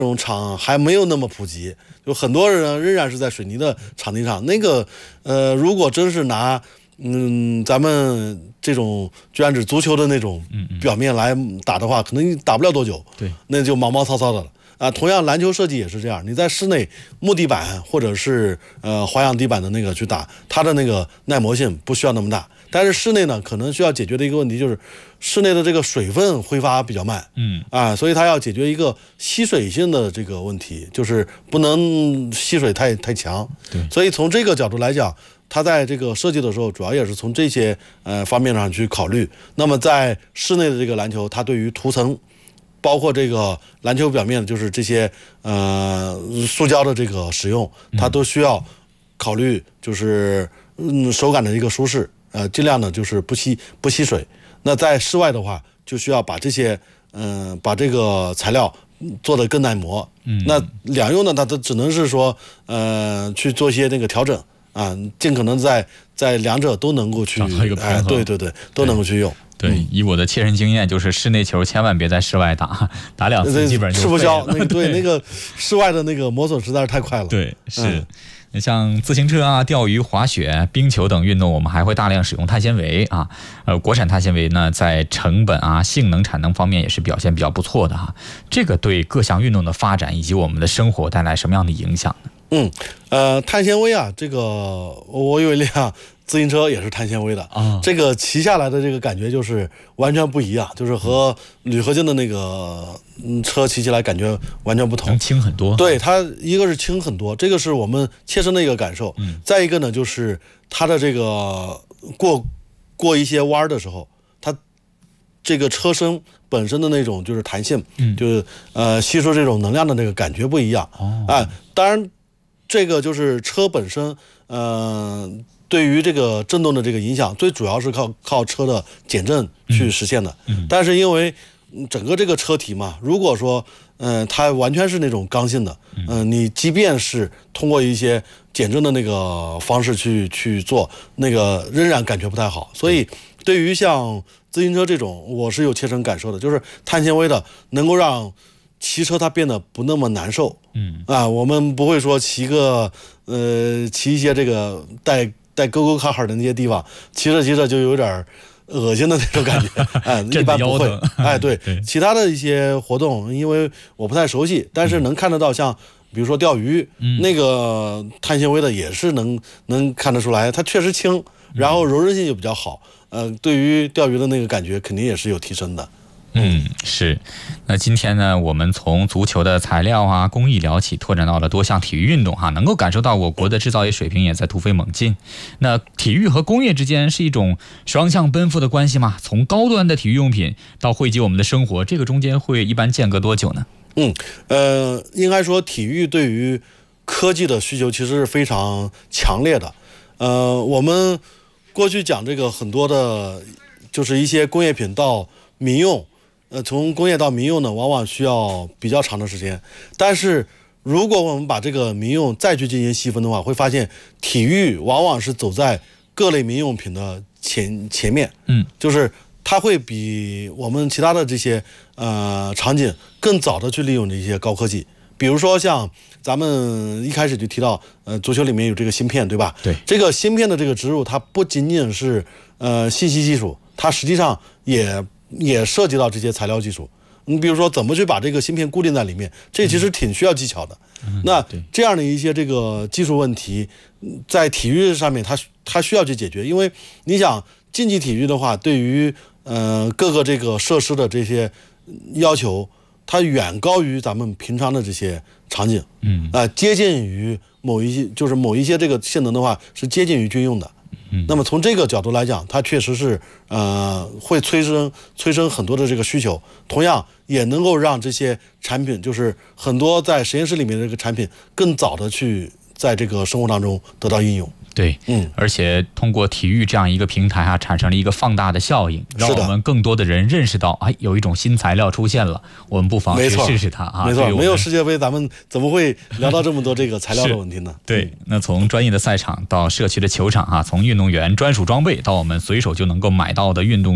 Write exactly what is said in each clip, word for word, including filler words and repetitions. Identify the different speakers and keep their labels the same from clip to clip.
Speaker 1: 种场还没有那么普及，就很多人仍然是在水泥的场地上。那个呃，如果真是拿嗯咱们这种就按指足球的那种表面来打的话，可能打不了多久，
Speaker 2: 对，
Speaker 1: 那就毛毛糙糙的了。啊，同样篮球设计也是这样，你在室内木地板或者是呃花样地板的那个去打，它的那个耐磨性不需要那么大。但是室内呢，可能需要解决的一个问题就是室内的这个水分挥发比较慢，
Speaker 2: 嗯
Speaker 1: 啊，所以它要解决一个吸水性的这个问题，就是不能吸水太太强。
Speaker 2: 对，
Speaker 1: 所以从这个角度来讲，它在这个设计的时候，主要也是从这些呃方面上去考虑。那么在室内的这个篮球，它对于涂层，包括这个篮球表面，就是这些呃塑胶的这个使用，它都需要考虑，就是嗯手感的一个舒适，呃尽量呢就是不吸不吸水。那在室外的话，就需要把这些嗯、呃、把这个材料做得更耐磨。
Speaker 2: 嗯，
Speaker 1: 那两用呢，它都只能是说呃去做一些那个调整啊，尽可能在在两者都能够去
Speaker 2: 找到一个平衡，
Speaker 1: 哎，对对对，都能够去用。
Speaker 2: 对，以我的切身经验，就是室内球千万别在室外打，打两次基本上就
Speaker 1: 吃不消。
Speaker 2: 那
Speaker 1: 个对那个室外的那个磨损实在是太快了。
Speaker 2: 对，是。嗯、像自行车啊、钓鱼、滑雪、冰球等运动，我们还会大量使用碳纤维啊。呃，国产碳纤维呢，在成本啊、性能、产能方面也是表现比较不错的哈。这个对各项运动的发展以及我们的生活带来什么样的影响呢？
Speaker 1: 嗯，呃，碳纤维啊，这个我有一辆自行车也是碳纤维的啊，这个骑下来的这个感觉就是完全不一样，就是和铝合金的那个嗯车骑起来感觉完全不同，
Speaker 2: 能轻很多。
Speaker 1: 对，它一个是轻很多，这个是我们切身的一个感受。
Speaker 2: 嗯，
Speaker 1: 再一个呢，就是它的这个过过一些弯的时候，它这个车身本身的那种就是弹性，
Speaker 2: 嗯，
Speaker 1: 就是呃吸收这种能量的那个感觉不一样。
Speaker 2: 哦，
Speaker 1: 啊，当然。这个就是车本身，呃，对于这个震动的这个影响，最主要是靠靠车的减震去实现的。
Speaker 2: 嗯，
Speaker 1: 但是因为整个这个车体嘛，如果说，嗯、呃，它完全是那种刚性的，嗯、呃，你即便是通过一些减震的那个方式去去做，那个仍然感觉不太好。所以，对于像自行车这种，我是有切身感受的，就是碳纤维的能够让骑车它变得不那么难受，
Speaker 2: 嗯
Speaker 1: 啊，我们不会说骑个呃骑一些这个带带沟沟坎坎的那些地方，骑着骑着就有点恶心的那种感觉，哎，一般不会，哎，对，
Speaker 2: 对，
Speaker 1: 其他的一些活动，因为我不太熟悉，但是能看得到像。比如说钓鱼，
Speaker 2: 嗯、
Speaker 1: 那个碳纤维的也是能能看得出来，它确实轻，然后柔韧性就比较好，呃，对于钓鱼的那个感觉肯定也是有提升的。
Speaker 2: 嗯，是。那今天呢，我们从足球的材料啊、工艺聊起，拓展到了多项体育运动哈，能够感受到我国的制造业水平也在突飞猛进。那体育和工业之间是一种双向奔赴的关系吗？从高端的体育用品到惠及我们的生活，这个中间会一般间隔多久呢？
Speaker 1: 嗯，呃，应该说体育对于科技的需求其实是非常强烈的。呃，我们过去讲这个很多的，就是一些工业品到民用。呃，从工业到民用呢，往往需要比较长的时间。但是，如果我们把这个民用再去进行细分的话，会发现体育往往是走在各类民用品的前前面。
Speaker 2: 嗯，
Speaker 1: 就是它会比我们其他的这些呃场景更早的去利用这些高科技。比如说像咱们一开始就提到，呃，足球里面有这个芯片，对吧？
Speaker 2: 对，
Speaker 1: 这个芯片的这个植入，它不仅仅是呃信息技术，它实际上也。也涉及到这些材料技术，你比如说怎么去把这个芯片固定在里面，这其实挺需要技巧的。
Speaker 2: 嗯、
Speaker 1: 那这样的一些这个技术问题，在体育上面它它需要去解决，因为你想竞技体育的话，对于呃各个这个设施的这些要求，它远高于咱们平常的这些场景，
Speaker 2: 嗯
Speaker 1: 啊、呃，接近于某一些就是某一些这个性能的话是接近于军用的。那么从这个角度来讲，它确实是呃会催生催生很多的这个需求，同样也能够让这些产品，就是很多在实验室里面的这个产品，更早的去在这个生活当中得到应用。
Speaker 2: 对，嗯，而且通过体育这样一个平台啊，产生了一个放大的效应，让我们更多的人认识到，哎，有一种新材料出现了，我们不妨去试试它啊。
Speaker 1: 没错，没有世界杯，咱们怎么会聊到这么多这个材料的问题呢？
Speaker 2: 对，那从专业的赛场到社区的球场啊，从运动员专属装备到我们随手就能够买到的运动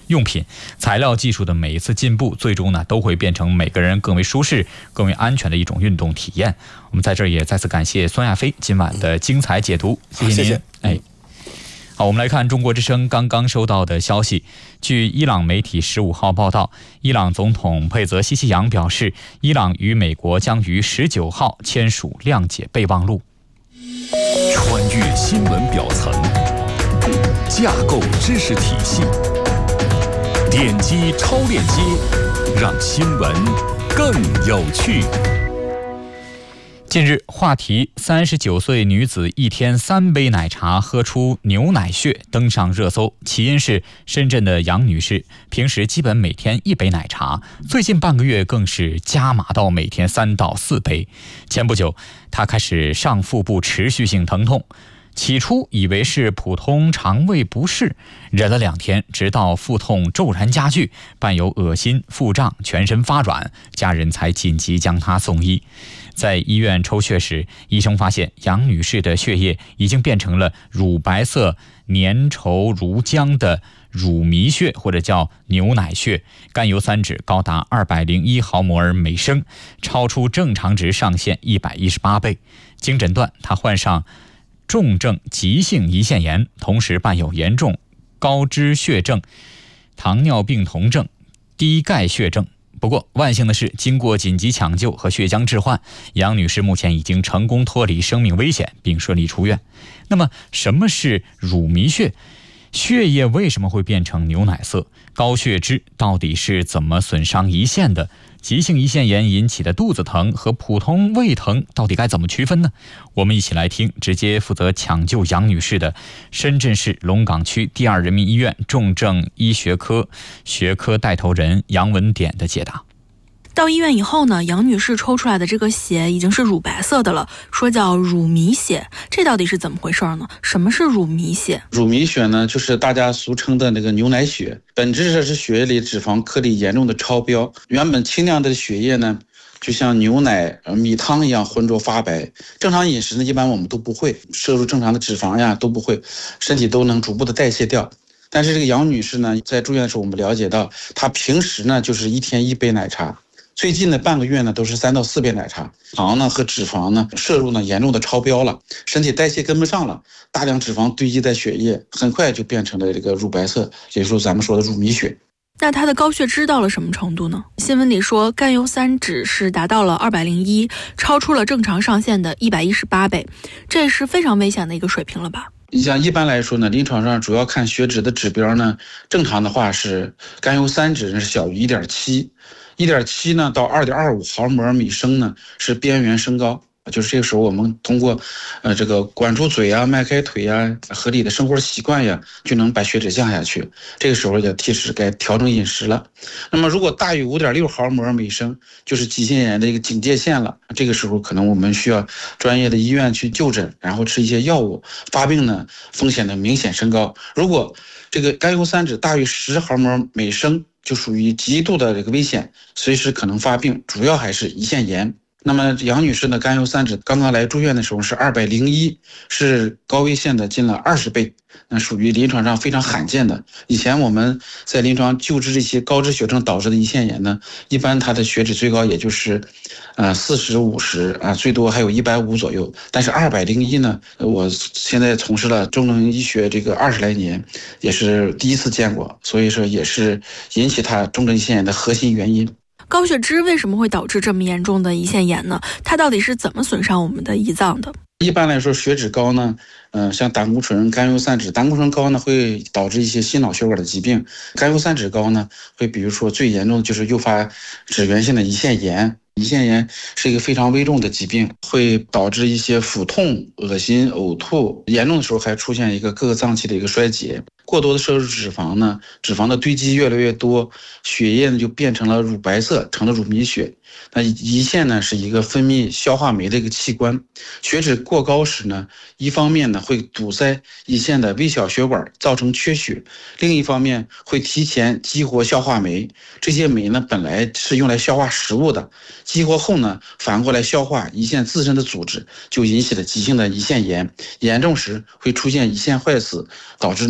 Speaker 2: 用品。材料技术的每一次进步，最终呢都会变成每个人更为舒适、更为安全的一种运动体验。我们在这儿也再次感谢孙亚飞今晚的精彩解读，谢谢您。
Speaker 1: 谢谢。
Speaker 2: 哎。好，我们来看中国之声刚刚收到的消息。据伊朗媒体十五号报道，伊朗总统佩泽西西扬表示，伊朗与美国将于十九号签署谅解备忘录。
Speaker 3: 穿越新闻表层，架构知识体系，点击超链接，让新闻更有趣。
Speaker 2: 近日，话题三十九岁女子一天三杯奶茶喝出牛奶血登上热搜，起因是深圳的杨女士平时基本每天一杯奶茶，最近半个月更是加码到每天三到四杯。前不久，她开始上腹部持续性疼痛，起初以为是普通肠胃不适，忍了两天，直到腹痛骤然加剧，伴有恶心、腹胀、全身发软，家人才紧急将她送医。在医院抽血时，医生发现杨女士的血液已经变成了乳白色、粘稠如浆的乳糜血，或者叫牛奶血，甘油三酯高达二百零一毫摩尔每升，超出正常值上限一百一十八倍。经诊断，她患上重症急性胰腺炎，同时伴有严重高脂血症、糖尿病酮症、低钙血症。不过万幸的是，经过紧急抢救和血浆置换，杨女士目前已经成功脱离生命危险，并顺利出院。那么什么是乳糜血？血液为什么会变成牛奶色？高血脂到底是怎么损伤胰腺的？急性胰腺炎引起的肚子疼和普通胃疼到底该怎么区分呢？我们一起来听直接负责抢救杨女士的深圳市龙岗区第二人民医院重症医学科学科带头人杨文典的解答。
Speaker 4: 到医院以后呢，杨女士抽出来的这个血已经是乳白色的了，说叫乳糜血，这到底是怎么回事呢？什么是乳糜血？
Speaker 5: 乳糜血呢，就是大家俗称的那个牛奶血，本质上是血液里脂肪颗粒严重的超标。原本清亮的血液呢，就像牛奶、米汤一样浑浊发白。正常饮食呢，一般我们都不会摄入正常的脂肪呀，都不会，身体都能逐步的代谢掉。但是这个杨女士呢，在住院的时候，我们了解到，她平时呢就是一天一杯奶茶。最近的半个月呢，都是三到四杯奶茶，糖呢和脂肪呢摄入呢严重的超标了，身体代谢跟不上了，大量脂肪堆积在血液，很快就变成了这个乳白色，也就是说咱们说的乳糜血。
Speaker 4: 那她的高血脂到了什么程度呢？新闻里说甘油三酯是达到了二百零一，超出了正常上限的一百一十八倍，这是非常危险的一个水平了吧？
Speaker 5: 你像一般来说呢，临床上主要看血脂的指标呢，正常的话是甘油三酯是小于 一点七。一点七 呢到 二点二五毫摩尔每升呢是边缘升高，就是这个时候我们通过呃这个管住嘴啊、迈开腿啊、合理的生活习惯呀，就能把血脂降下去。这个时候也提示该调整饮食了。那么如果大于 五点六毫摩尔每升，就是急性炎的一个警戒线了。这个时候可能我们需要专业的医院去就诊，然后吃一些药物，发病呢风险的明显升高。如果这个甘油三酯大于十毫摩尔每升，就属于极度的这个危险，随时可能发病，主要还是胰腺炎。那么杨女士的甘油三酯刚刚来住院的时候是二百零一，是高危线的近了二十倍，那属于临床上非常罕见的。以前我们在临床救治这些高脂血症导致的胰腺炎呢，一般它的血脂最高也就是呃四十五十啊，最多还有一百五左右。但是二百零一呢，我现在从事了重症医学这个二十来年，也是第一次见过，所以说也是引起它重症胰腺炎的核心原因。
Speaker 4: 高血脂为什么会导致这么严重的胰腺炎呢？它到底是怎么损伤我们的胰脏的？
Speaker 5: 一般来说，血脂高呢，嗯、呃，像胆固醇、甘油三酯，胆固醇高呢会导致一些心脑血管的疾病，甘油三酯高呢会比如说最严重的就是诱发脂源性的胰腺炎。胰腺炎是一个非常危重的疾病，会导致一些腹痛、恶心、呕吐，严重的时候还出现一个各个脏器的一个衰竭。过多的摄入脂肪呢，脂肪的堆积越来越多，血液呢就变成了乳白色，成了乳糜血。那胰腺呢是一个分泌消化酶的一个器官，血脂过高时呢，一方面呢会堵塞胰腺的微小血管，造成缺血；另一方面会提前激活消化酶，这些酶呢本来是用来消化食物的，激活后呢反过来消化胰腺自身的组织，就引起了急性的胰腺炎，严重时会出现胰腺坏死，导致呢多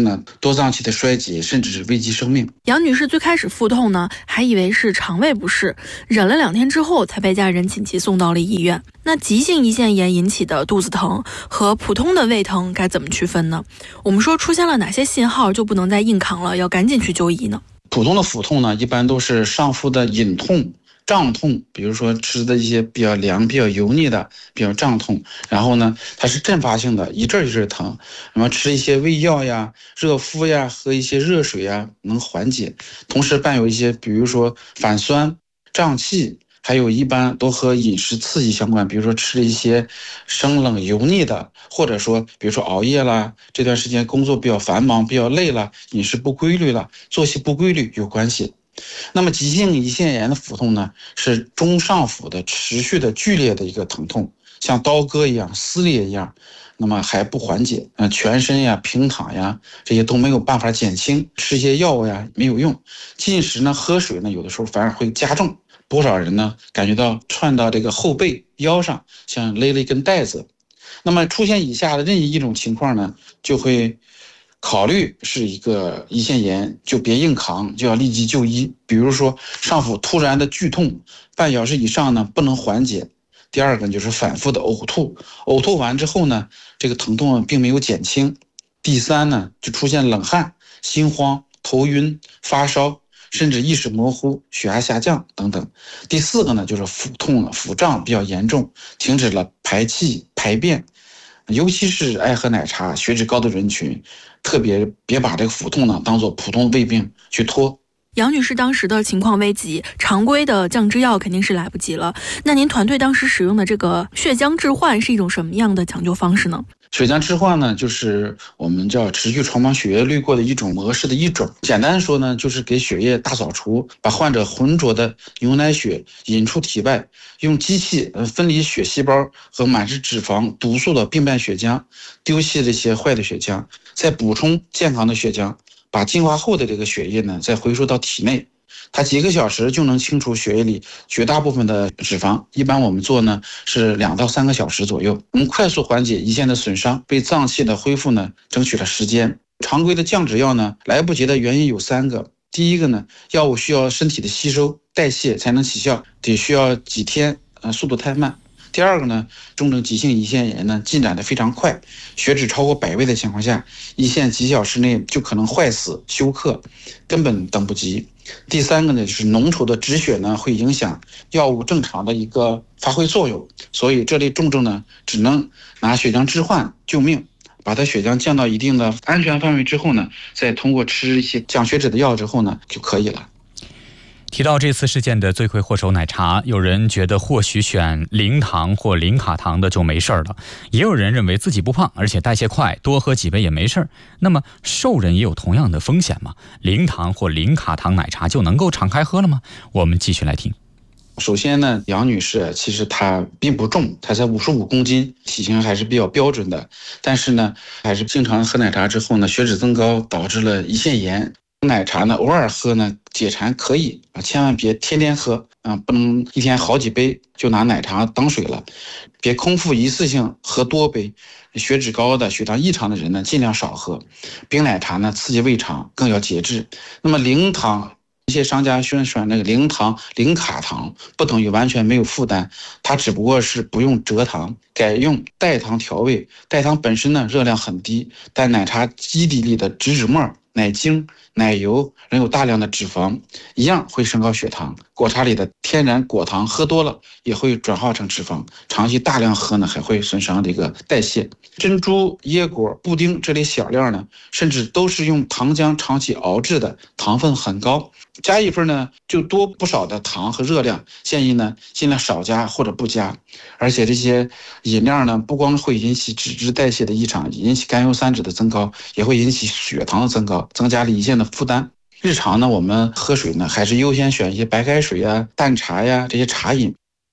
Speaker 5: 多脏器的衰竭，甚至是危及生命。
Speaker 4: 杨女士最开始腹痛呢，还以为是肠胃不适，忍了两天之后才被家人紧急送到了医院。那急性胰腺炎引起的肚子疼和普通的胃疼该怎么区分呢？我们说出现了哪些信号就不能再硬扛了，要赶紧去就医呢？
Speaker 5: 普通的腹痛呢，一般都是上腹的隐痛、胀痛，比如说吃的一些比较凉、比较油腻的，比较胀痛。然后呢，它是阵发性的，一阵一阵疼。那么吃一些胃药呀、热敷呀，喝一些热水呀，能缓解。同时伴有一些，比如说反酸、胀气，还有一般都和饮食刺激相关，比如说吃一些生冷油腻的，或者说比如说熬夜啦，这段时间工作比较繁忙、比较累了，饮食不规律了，作息不规律有关系。那么急性胰腺炎的腹痛呢，是中上腹的持续的剧烈的一个疼痛，像刀割一样、撕裂一样，那么还不缓解，呃，全身呀、平躺呀，这些都没有办法减轻，吃一些药物呀没有用，进食呢、喝水呢，有的时候反而会加重。不少人呢感觉到串到这个后背、腰上，像勒了一根带子。那么出现以下的任意一种情况呢，就会考虑是一个胰腺炎，就别硬扛，就要立即就医。比如说上腹突然的剧痛，半小时以上呢不能缓解。第二个就是反复的呕吐，呕吐完之后呢，这个疼痛并没有减轻。第三呢，就出现冷汗、心慌、头晕、发烧，甚至意识模糊、血压下降等等。第四个呢，就是腹痛了，腹胀比较严重，停止了排气、排便。尤其是爱喝奶茶、血脂高的人群，特别别把这个腹痛呢当做普通胃病去拖。
Speaker 4: 杨女士当时的情况危急，常规的降脂药肯定是来不及了。那您团队当时使用的这个血浆置换是一种什么样的抢救方式呢？
Speaker 5: 血浆置换呢，就是我们叫持续传导血液滤过的一种模式的一种。简单说呢，就是给血液大扫除，把患者浑浊的牛奶血引出体外，用机器分离血细胞和满是脂肪、毒素的病变血浆，丢弃这些坏的血浆，再补充健康的血浆，把净化后的这个血液呢，再回收到体内。它几个小时就能清除血液里绝大部分的脂肪，一般我们做呢是两到三个小时左右，能快速缓解胰腺的损伤，为脏器的恢复呢争取了时间。常规的降脂药呢来不及的原因有三个，第一个呢，药物需要身体的吸收代谢才能起效，得需要几天，呃，速度太慢。第二个呢，重症急性胰腺炎呢进展的非常快，血脂超过百位的情况下，胰腺几小时内就可能坏死休克，根本等不及。第三个呢，就是浓稠的止血呢会影响药物正常的一个发挥作用，所以这类重症呢只能拿血浆置换救命，把它血浆降到一定的安全范围之后呢，再通过吃一些降血脂的药之后呢就可以了。
Speaker 2: 提到这次事件的罪魁祸首奶茶，有人觉得或许选零糖或零卡糖的就没事了，也有人认为自己不胖，而且代谢快，多喝几杯也没事。那么瘦人也有同样的风险吗？零糖或零卡糖奶茶就能够敞开喝了吗？我们继续来听。
Speaker 5: 首先呢，杨女士其实她并不重，她才五十五公斤，体型还是比较标准的，但是呢，还是经常喝奶茶之后呢，血脂增高，导致了胰腺炎。奶茶呢，偶尔喝呢解馋可以啊，千万别天天喝啊，不能一天好几杯就拿奶茶当水了，别空腹一次性喝多杯。血脂高的、血糖异常的人呢，尽量少喝。冰奶茶呢，刺激胃肠，更要节制。那么零糖，一些商家宣传那个零糖、零卡糖，不等于完全没有负担，它只不过是不用蔗糖，改用代糖调味。代糖本身呢热量很低，但奶茶基底里的植脂末、奶精、奶油仍有大量的脂肪，一样会升高血糖。果茶里的天然果糖喝多了也会转化成脂肪，长期大量喝呢还会损伤这个代谢。珍珠、椰果、布丁这类小料呢，甚至都是用糖浆长期熬制的，糖分很高，加一份呢就多不少的糖和热量，建议呢尽量少加或者不加。而且这些饮料呢不光会引起脂质代谢的异常，引起甘油三酯的增高，也会引起血糖的增高，增加了胰腺的负担。日常呢我们喝水呢还是优先选一些白开水呀、淡茶呀这些茶饮。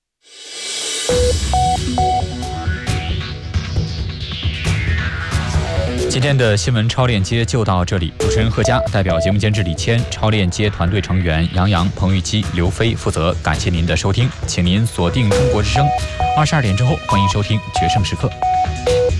Speaker 2: 今天的新闻超链接就到这里，主持人贺佳代表节目监制李谦，超链接团队成员杨洋、彭玉基、刘飞负责。感谢您的收听，请您锁定中国之声，二十二点之后欢迎收听决胜时刻。